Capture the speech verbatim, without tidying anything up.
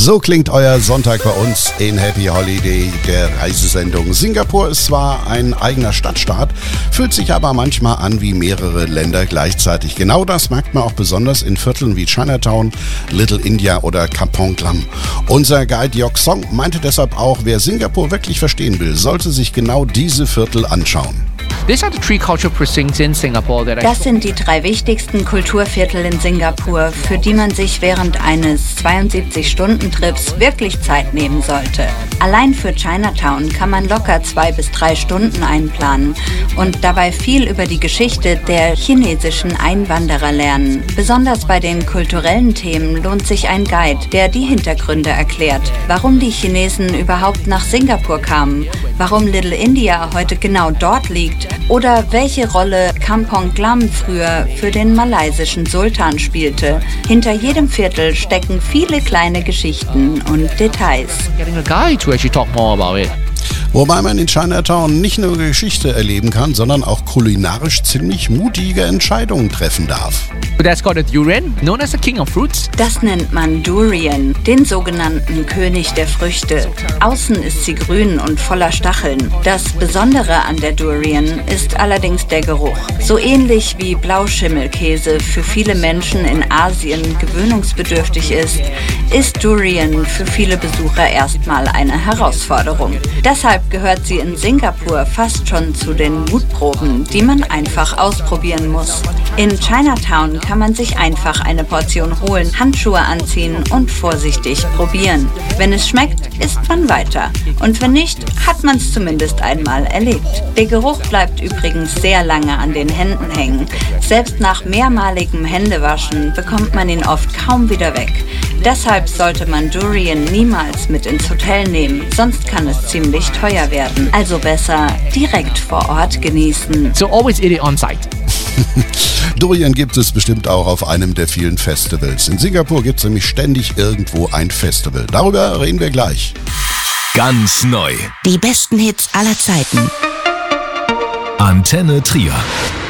So klingt euer Sonntag bei uns in Happy Holiday, der Reisesendung. Singapur ist zwar ein eigener Stadtstaat, fühlt sich aber manchmal an wie mehrere Länder gleichzeitig. Genau das merkt man auch besonders in Vierteln wie Chinatown, Little India oder Kampong Glam. Unser Guide Yok Song meinte deshalb auch, wer Singapur wirklich verstehen will, sollte sich genau diese Viertel anschauen. Das sind die drei wichtigsten Kulturviertel in Singapur, für die man sich während eines zweiundsiebzig-Stunden-Trips wirklich Zeit nehmen sollte. Allein für Chinatown kann man locker zwei bis drei Stunden einplanen und dabei viel über die Geschichte der chinesischen Einwanderer lernen. Besonders bei den kulturellen Themen lohnt sich ein Guide, der die Hintergründe erklärt, warum die Chinesen überhaupt nach Singapur kamen, warum Little India heute genau dort liegt oder welche Rolle Kampong Glam früher für den malaysischen Sultan spielte. Hinter jedem Viertel stecken viele kleine Geschichten und Details. Wobei man in Chinatown nicht nur Geschichte erleben kann, sondern auch kulinarisch ziemlich mutige Entscheidungen treffen darf. Das nennt man Durian, den sogenannten König der Früchte. Außen ist sie grün und voller Stacheln. Das Besondere an der Durian ist allerdings der Geruch. So ähnlich wie Blauschimmelkäse für viele Menschen in Asien gewöhnungsbedürftig ist, ist Durian für viele Besucher erstmal eine Herausforderung. Deshalb gehört sie in Singapur fast schon zu den Mutproben, die man einfach ausprobieren muss. In Chinatown kann man sich einfach eine Portion holen, Handschuhe anziehen und vorsichtig probieren. Wenn es schmeckt, isst man weiter. Und wenn nicht, hat man es zumindest einmal erlebt. Der Geruch bleibt übrigens sehr lange an den Händen hängen. Selbst nach mehrmaligem Händewaschen bekommt man ihn oft kaum wieder weg. Deshalb sollte man Durian niemals mit ins Hotel nehmen, sonst kann es ziemlich teuer werden. Also besser direkt vor Ort genießen. So always eat it on site. Durian gibt es bestimmt auch auf einem der vielen Festivals. In Singapur gibt es nämlich ständig irgendwo ein Festival. Darüber reden wir gleich. Ganz neu. Die besten Hits aller Zeiten. Antenne Trier.